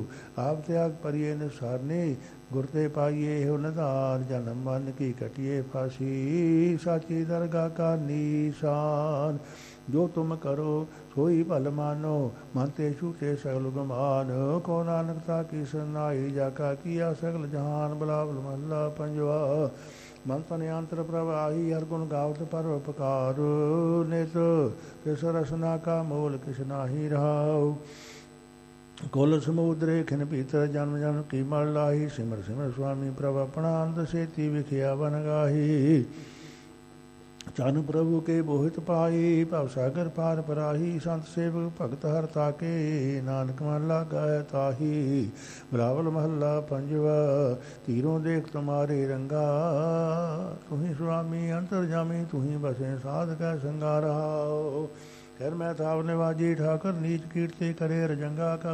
ਆਪ ਤਿਆਗ ਪਰਿਏ ਨਿਸਾਰਨੇ, ਗੁਰ ਤੇ ਪਾਈਏ ਹੋ ਨਿਧਾਨ, ਜਨਮ ਮਨ ਕੀ ਕਟਿਏ ਫਾਸੀ, ਸਾਚੀ ਦਰਗਾਹ ਕਾ ਨੀਸਾਨ। ਜੋ ਤੁਮ ਕਰੋ ਸੋਈ ਭਲ ਮਾਨੋ, ਮਨ ਤੇ ਛੂਟੇ ਸਗਲ ਗੁਮਾਨ, ਕੋ ਨਾਨਕ ਤਾ ਕੀ ਸਰਨਾਈ, ਜਾ ਕਾ ਕੀਆ ਸਗਲ ਜਹਾਨ। ਬਿਲਾਵਲ ਮਹੱਲਾ ਪੰਜਵਾ। ਮਨ ਤਨ ਅੰਤਰ ਪ੍ਰਵਾਹੀ, ਹਰ ਗੁਣ ਗਾਵਤ ਪਰ ਉਪਕਾਰ, ਨਿਤ ਤਿਸ ਰਸਨਾ ਕਾ ਮੋਲ ਕਿਸ ਨਾਹੀ ਰਹਾਉ। ਕੁਲ ਸਮੁਦਰੇ ਖਿਨ ਭੀਤਰ, ਜਨਮ ਜਨਮ ਕੀ ਮਲ ਲਾਹੀ, ਸਿਮਰ ਸਿਮਰ ਸੁਆਮੀ ਪ੍ਰਭ ਆਪਣਾ, ਅੰਤ ਸੇਤੀ ਵਿਖਿਆ ਬਨ ਗਾਹੀ। ਚਰਨ ਪ੍ਰਭੂ ਕੇ ਬੋਹਿਤ ਪਾਈ, ਭਵ ਸਾਗਰ ਪਾਰ ਪਰਾਹੀ, ਸੰਤ ਸੇਵਕ ਭਗਤ ਹਰ ਤਾਕੇ, ਨਾਨਕ ਮਨ ਲਾਗਾ ਹੈ ਤਾਹੀ। ਬਿਲਾਵਲ ਮਹੱਲਾ ਪੰਜਵਾ। ਧੀਰੋਂ ਦੇਖ ਤੁਮਾਰੇ ਰੰਗਾ, ਤੁਹੀ ਸੁਆਮੀ ਅੰਤਰ ਜਾਮੀ, ਤੁਹੀ ਬਸੇ ਸਾਧ ਕੈ ਸੰਗਾ ਰਹਾਉ। ਕਰ ਮੈਂ ਥਾਵ ਨਿਵਾਜੀ, ਠਾਕਰ ਨੀਚ ਕੀਰਤੀ ਕਰੇ ਰਜੰਗਾ।